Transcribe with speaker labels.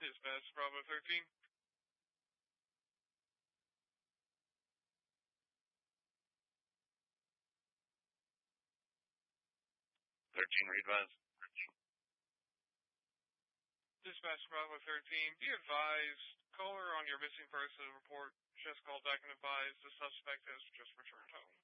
Speaker 1: Dispatch Bravo 13.
Speaker 2: 13, readvise.
Speaker 1: Dispatch Bravo 13, be advised, caller on your missing person report just called back and advised the suspect has just returned home.